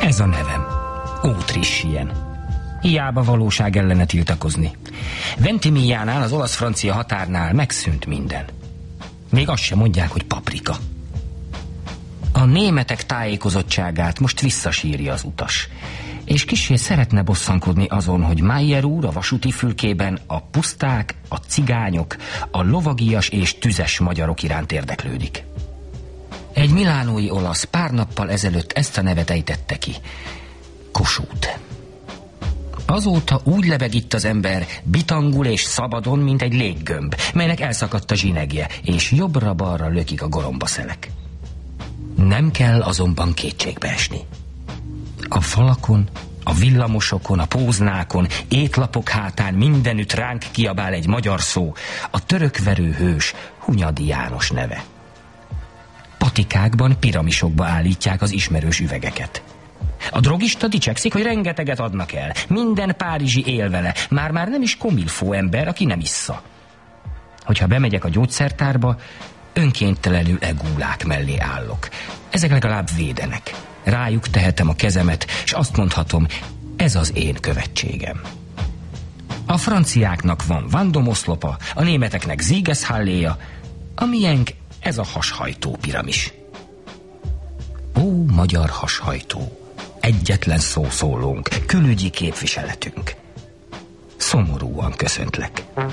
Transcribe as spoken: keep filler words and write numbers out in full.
Ez a nevem. Autrichien. Hiába valóság ellene tiltakozni. Ventimigliánál, az olasz-francia határnál megszűnt minden. Még azt sem mondják, hogy paprika. A németek tájékozottságát most visszasírja az utas, és kissé szeretne bosszankodni azon, hogy Mayer úr a vasúti fülkében a puszták, a cigányok, a lovagias és tüzes magyarok iránt érdeklődik. Egy milánói olasz pár nappal ezelőtt ezt a nevet ejtette ki. Kossuth. Azóta úgy lebeg itt az ember, bitangul és szabadon, mint egy léggömb, melynek elszakadt a zsinegje, és jobbra-balra lökik a gorombaszelek. Nem kell azonban kétségbe esni. A falakon, a villamosokon, a póznákon, étlapok hátán mindenütt ránk kiabál egy magyar szó, a törökverő hős Hunyadi János neve. Patikákban, piramisokba állítják az ismerős üvegeket. A drogista dicsekszik, hogy rengeteget adnak el. Minden párizsi él vele. Már-már nem is komilfó ember, aki nem issza. Hogyha bemegyek a gyógyszertárba, önkéntelenül egúlák mellé állok. Ezek legalább védenek. Rájuk tehetem a kezemet, és azt mondhatom, ez az én követségem. A franciáknak van vandomoszlopa, a németeknek Siegeshalléja, a miénk ez a hashajtó piramis. Ó, magyar hashajtó! Egyetlen szószólónk, külügyi képviseletünk. Szomorúan köszöntlek.